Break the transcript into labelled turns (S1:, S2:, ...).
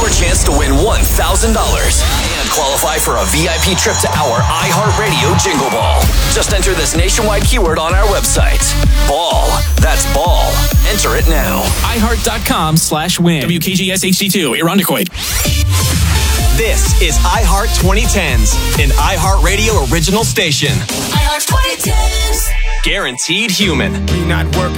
S1: your chance to win $1,000 and qualify for a VIP trip to our iHeartRadio Jingle Ball. Just enter this nationwide keyword on our website. Ball. That's ball. Enter it now.
S2: iHeart.com/win. WKGS HD2, Irondequoit.
S3: This is iHeart 2010s, an iHeartRadio original station.
S4: iHeart 2010s.
S3: Guaranteed human.
S5: Me not working